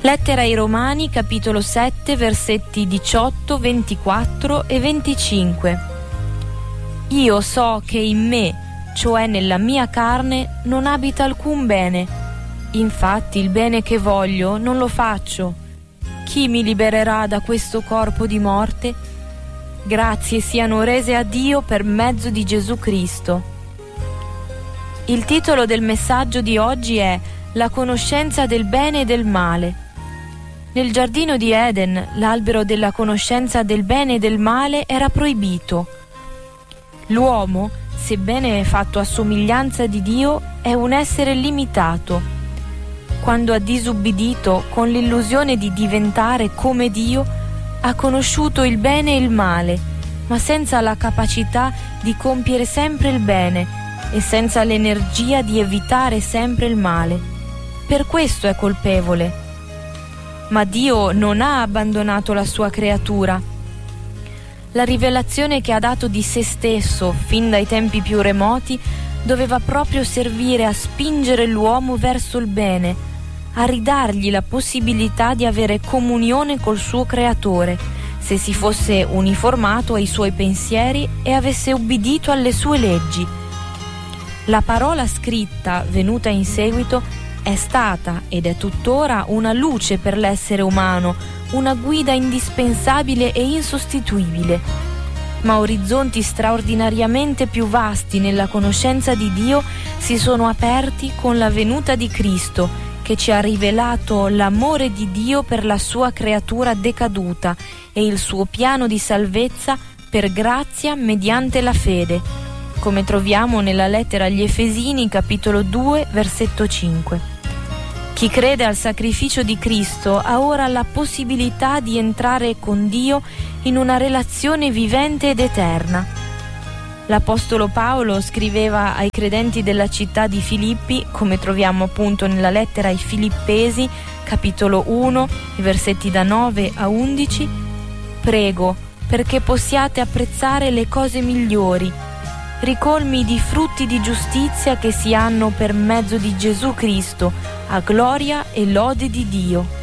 Lettera ai Romani, capitolo 7, versetti 18, 24 e 25. Io so che in me, cioè nella mia carne, non abita alcun bene. Infatti il bene che voglio non lo faccio. Chi mi libererà da questo corpo di morte? Grazie siano rese a Dio per mezzo di Gesù Cristo. Il titolo del messaggio di oggi è La conoscenza del bene e del male. Nel giardino di Eden, l'albero della conoscenza del bene e del male era proibito. L'uomo, sebbene fatto a somiglianza di Dio, è un essere limitato. Quando ha disubbidito con l'illusione di diventare come Dio, ha conosciuto il bene e il male, ma senza la capacità di compiere sempre il bene e senza l'energia di evitare sempre il male. Per questo è colpevole. Ma Dio non ha abbandonato la sua creatura. La rivelazione che ha dato di se stesso fin dai tempi più remoti doveva proprio servire a spingere l'uomo verso il bene, a ridargli la possibilità di avere comunione col suo creatore, se si fosse uniformato ai suoi pensieri e avesse ubbidito alle sue leggi. La parola scritta, venuta in seguito, è stata ed è tuttora una luce per l'essere umano, una guida indispensabile e insostituibile. Ma orizzonti straordinariamente più vasti nella conoscenza di Dio si sono aperti con la venuta di Cristo, che ci ha rivelato l'amore di Dio per la sua creatura decaduta e il suo piano di salvezza per grazia mediante la fede, come troviamo nella lettera agli Efesini, capitolo 2, versetto 5. Chi crede al sacrificio di Cristo ha ora la possibilità di entrare con Dio in una relazione vivente ed eterna. L'Apostolo Paolo scriveva ai credenti della città di Filippi, come troviamo appunto nella lettera ai Filippesi, capitolo 1, i versetti da 9 a 11: «Prego, perché possiate apprezzare le cose migliori, ricolmi di frutti di giustizia che si hanno per mezzo di Gesù Cristo, a gloria e lode di Dio.